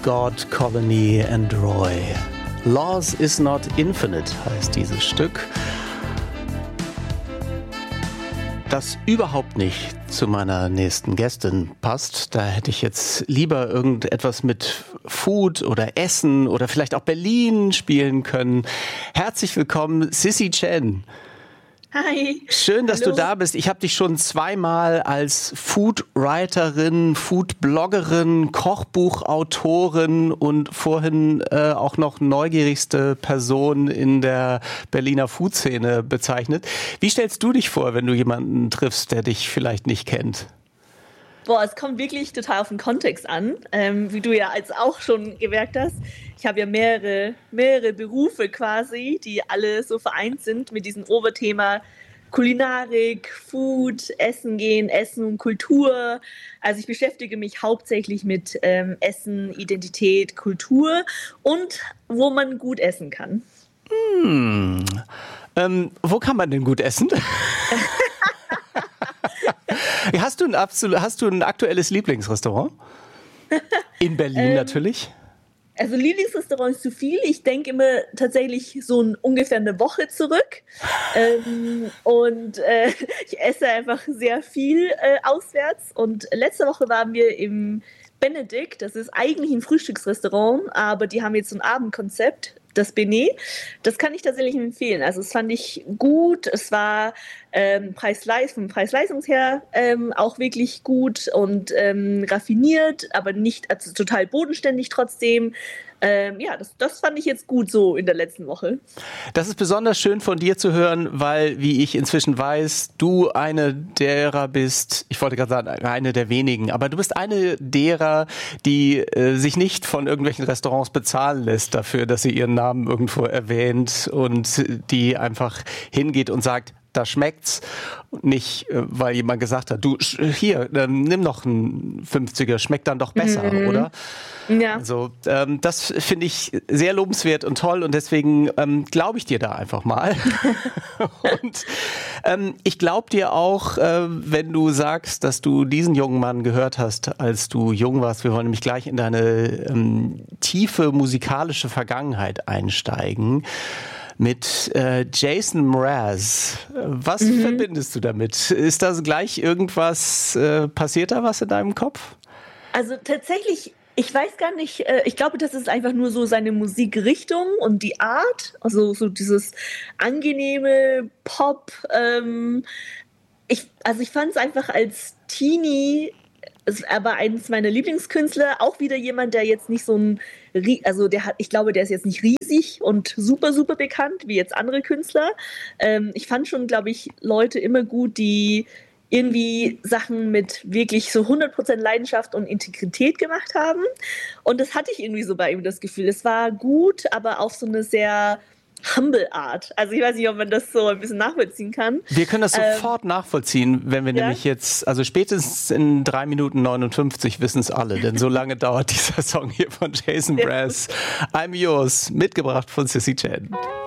God, Colony and Roy. Laws is not infinite heißt dieses Stück, das überhaupt nicht zu meiner nächsten Gästin passt. Da hätte ich jetzt lieber irgendetwas mit Food oder Essen oder vielleicht auch Berlin spielen können. Herzlich willkommen, Sissy Chen. Hi. Schön, dass du da bist. Ich habe dich schon zweimal als Foodwriterin, Foodbloggerin, Kochbuchautorin und vorhin auch noch neugierigste Person in der Berliner Foodszene bezeichnet. Wie stellst du dich vor, wenn du jemanden triffst, der dich vielleicht nicht kennt? Boah, es kommt wirklich total auf den Kontext an, wie du ja als auch schon gemerkt hast. Ich habe ja mehrere Berufe quasi, die alle so vereint sind mit diesem Oberthema Kulinarik, Food, Essen gehen, Essen und Kultur. Also ich beschäftige mich hauptsächlich mit Essen, Identität, Kultur und wo man gut essen kann. Wo kann man denn gut essen? Hast du ein aktuelles Lieblingsrestaurant? In Berlin natürlich. Also Lieblingsrestaurant ist zu viel. Ich denke immer tatsächlich so ungefähr eine Woche zurück. Ich esse einfach sehr viel auswärts. Und letzte Woche waren wir im Benedikt. Das ist eigentlich ein Frühstücksrestaurant, aber die haben jetzt so ein Abendkonzept. Das Benet, das kann ich tatsächlich empfehlen. Also das fand ich gut. Es war vom Preis-Leistungs her auch wirklich gut und raffiniert, aber nicht, also total bodenständig trotzdem. Das fand ich jetzt gut so in der letzten Woche. Das ist besonders schön von dir zu hören, weil, wie ich inzwischen weiß, du eine derer bist, ich wollte gerade sagen, eine der wenigen, aber du bist eine derer, die sich nicht von irgendwelchen Restaurants bezahlen lässt dafür, dass sie ihren Namen irgendwo erwähnt und die einfach hingeht und sagt, da schmeckt's. Nicht, weil jemand gesagt hat, du, hier, nimm noch einen 50er, schmeckt dann doch besser, oder? Ja. Also, das finde ich sehr lobenswert und toll und deswegen glaube ich dir da einfach mal. Und ich glaube dir auch, wenn du sagst, dass du diesen jungen Mann gehört hast, als du jung warst. Wir wollen nämlich gleich in deine tiefe musikalische Vergangenheit einsteigen. Mit Jason Mraz. Was verbindest du damit? Ist das gleich irgendwas, passiert da was in deinem Kopf? Also tatsächlich, ich weiß gar nicht, ich glaube, das ist einfach nur so seine Musikrichtung und die Art, also so dieses angenehme Pop. Ich fand es einfach als Teenie, er war eines meiner Lieblingskünstler, auch wieder jemand, der jetzt nicht so ein, ich glaube, der ist jetzt nicht riesig und super, super bekannt, wie jetzt andere Künstler. Ich fand schon, glaube ich, Leute immer gut, die irgendwie Sachen mit wirklich so 100% Leidenschaft und Integrität gemacht haben. Und das hatte ich irgendwie so bei ihm, das Gefühl. Es war gut, aber auf so eine sehr humble Art. Also ich weiß nicht, ob man das so ein bisschen nachvollziehen kann. Wir können das sofort nachvollziehen, wenn wir nämlich jetzt, also spätestens in 3 Minuten 59 wissen es alle, denn so lange dauert dieser Song hier von Jason Mraz. I'm Yours, mitgebracht von Sissy Chen.